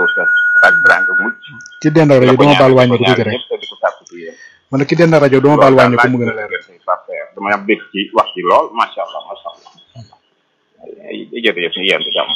set ak branga mucc ki dend ak rajo dama baal wàññi ko tuuti rek ñëpp di ko sàkku ci yéen man ki dend ak rajo dama baal wàññi ko mu gën a leer dama am bëgg ci wax ci lool macha allah jërëjëf ñu yéen di jàmm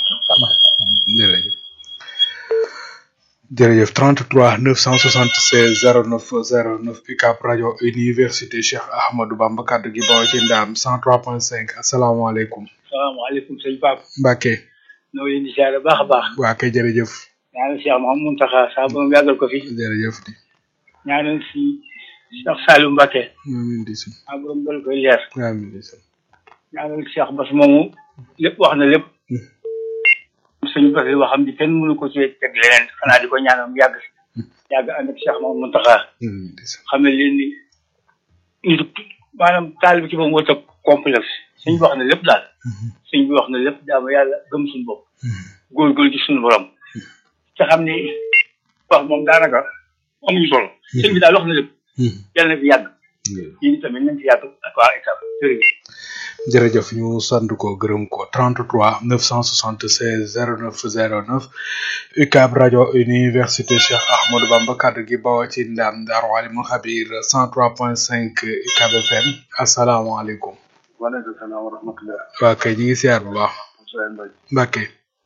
jërëjëf 33 976 09 09 UCAB rajo université Cheikh Ahmadou Bamba kaddu gi bawoo ci Ndam 103.5 asalaamaaleykum. salaamaaleykum sëñ Pape. Mbacke. ñoo leen di ziare baax a baax. waa kay jërëjëf. ñaanal Cheikh Mouhamadou Mountakha saa borom yàggal ko fi. jërëjëf di. ñaanal si Cheikh Saliou Mbacke. amiin di si. saa borom dal koy leer. amiin di si. ñaanal Cheikh Bass moomu lépp wax na lépp. suñu Bass yi waxam di kenn mënu ko ci teg leneen xanaa di ko ñaanal mu yàgg ànd ak Cheikh Mouhamadou Mountakha. xam ne leen ni nit maanaam taal bi ci moom wut ak complexe suñ bi wax na lépp daal. suñ bi wax na lépp jaamu yàlla gëm suñu bopp. góorgóorlu ci suñu borom. te xam ni wax moom daanaka amuñu solo. sëñ bi daal wax na lépp. yàlla na fi yàgg. yéen tamit nañ ci yàgg ak waa état jërëjëf. jërëjëf ñu sant ko gërëm ko 33 976 09 09 UCAB rajo université Cheikh Ahmadou Bamba kaddu gi bawoo ci Ndam Daaru Alimul Xabir 103.5 UCAB FM asalaamaaleykum. waaleykum salaam wa rahmatulah. waa kay ñu ngi siyaar bu baax. Mbacke.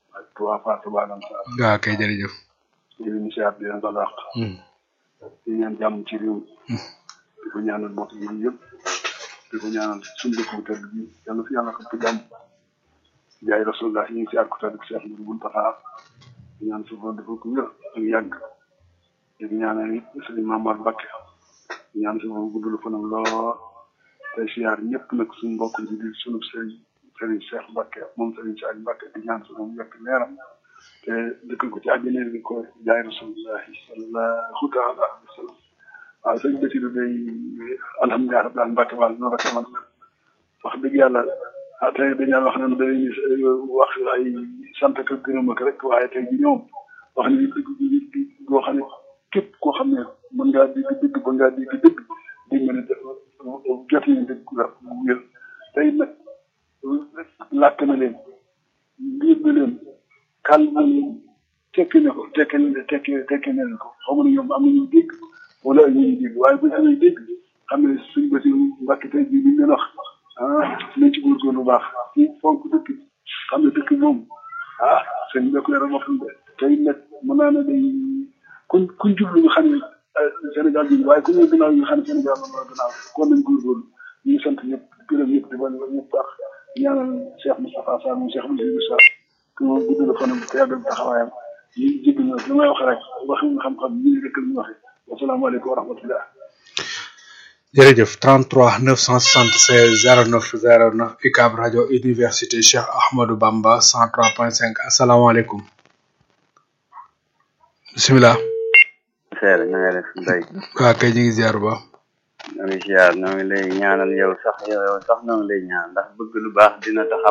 waa kay jërëjëf. ñu ngi siyaar di leen dalal. di ñaan jàmm ci réew mi. di ko ñaanal mbokk yi yëpp. di ko ñaanal suñu dëkk bu tedd bi yàlla fi yàlla ko jàmm. jaay rasulullah ñu ngi siyaar ko tedd Cheikh Mountakha di ñaan suñu dafa ko wér ak yàgg. di ñaanal it sëriñ Mamar Mbacke. di ñaan suñu guddul fanam lool. tey siyaar ñëpp nag suñu mbokk yi di suñu sëriñ Cheikh Mbacke moom sëriñ Cheikh Mbacke di ñaan suñu yokk leeram te dëkkal ko ci àjjana bi ko jaay rasulullah sallallahu taala alayhi wa sallam waaw sëñ Bassirou day alhamdulilah rabbil alamin Mbacke wàll noonu rek man wax dëgg yàlla tey dañu wax ne dañuy wax ay sant ak gërëm ak rek waaye tey ji ñoom wax ni boo xam ne képp koo xam ne mën ngaa dégg dëgg ba ngaa dégg dëgg di mën a def jot nañ dëgg bu wér tey nag làkk na leen biir na leen kàll na leen tekki na ko tekki na leen ko xaw ma ne ñoom am nañu dégg wala ay ñuy dégg waaye bu ñu amee dégg xam ne suñ Bassirou Mbacke tey jii li ñu leen wax nañ ci góorgóorlu bu baax ci fonk dëkk bi xam ne dëkk moom sëñ bi da ko yaram wax tey nag mën naa ne day kuñ jublu nga xam ne Sénégal bi waaye ku ñëw gannaaw yi nga xam ne Sénégal moom la gannaaw kon nañ góorgóorlu ñu ngi sant ñëpp gërëm ñëpp di ba ñëpp baax ñaanal Cheikh Moustapha Sarr moom Cheikh Bassirou Sarr que moom gudd la fanam te yàggal taxawaayam yi jéggi na li may wax rek wax xam-xam ñu ngi rek la ñu waxee wasalaamaaleykum wa rahmatullah. jërëjëf 33 976 09 09 UCAB rajo université Cheikh Ahmadou Bamba 103.5 asalaamaaleykum. bisimilah. seer na nga def Mbaye. waa kay ñu ngi ziar ba. ñoo ngi ziar ñoo ngi lay ñaanal yow sax ñoo ngi lay ñaan ndax bëgg lu baax dina taxam.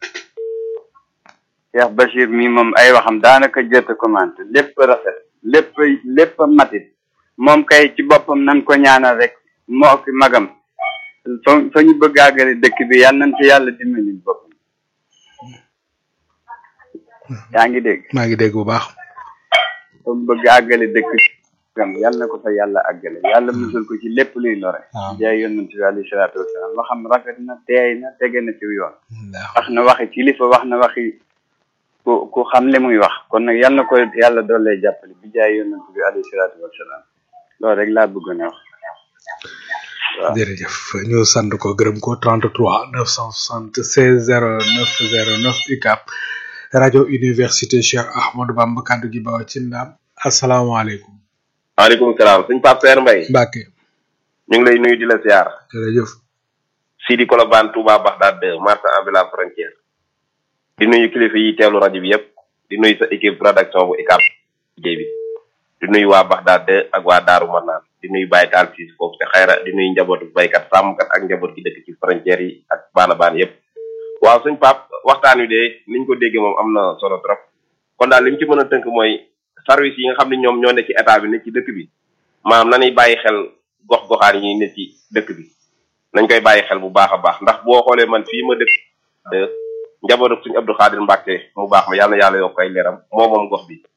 Cheikh Bachir mi moom ay waxam daanaka jot a commenté lépp rafet lépp matit moom kay ci boppam nañ ko ñaanal rek moo ki magam fa ñu bëgg àggale dëkk bi yal nañ ci yàlla dimbali boppam. yaa ngi dégg. maa ngi dégg bu baax. fa mu bëgg àggale dëkk bi yal na ko fa yàlla àggale yàlla musul ko ci lépp luy lore. jaay yonent bi alayhi salaatu wasalaam waxam rafet na teey na tege na ci yoon. wax na waxi kilifa wax na waxi ku xam li muy wax kon nag yal na ko yàlla doon lay jàppale bi jaay yonent bi alayhi salaatu wasalaam loolu rek laa bëggoon a wax. waaw jërëjëf ñu sant ko gërëm ko 33 976 09 09 UCAB rajo université Cheikh Ahmadou Bamba kaddu gi bawoo ci Ndam asalaamaaleykum. waaleykum salaam sëñ Pape Père Mbaye. Mbacke. ñu ngi lay nuyu di la ziar. jërëjëf. Sidi Kolobane Touba Bagdad 2 marché en la frontière. di nuyu kilifa yi teewlu rajo bi yëpp di nuyu sa équipe production bu UCAB liggéey bi di nuyu waa Bagdad 2 ak waa Daaru Marnaan di nuyu Baye Tall Ciss foofu te xayra di nuyu njabootu baykat sàmmkat ak njaboot gi dëkk ci frontière yi ak baana yëpp. waaw sëñ Pape waxtaan wi de niñ ko déggee moom am na solo trop kon daal li ñu ci mën a tënk mooy service yi nga xam ne ñoom ñoo ne ci état bi ne ci dëkk bi maanaam nañuy bàyyi xel gox-goxaan yi ne ci dëkk bi nañ koy bàyyi xel bu baax a baax ndax boo xoolee man fii ma dëkk njabootu suñu Abdou Khadir Mbacke mu baax ma yàlla na yàlla yokk ay leeram moom gox bi